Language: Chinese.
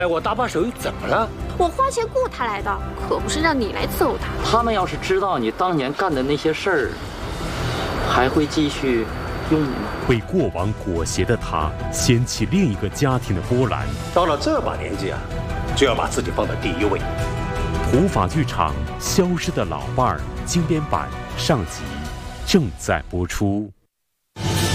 哎，我搭把手又怎么了？ 我花钱雇他来的，可不是让你来伺候他。 他们要是知道你当年干的那些事儿，还会继续用你吗？ 为过往裹挟的他，掀起另一个家庭的波澜。 到了这把年纪啊，就要把自己放在第一位。 普法剧场《消失的老伴儿》经典版上集正在播出。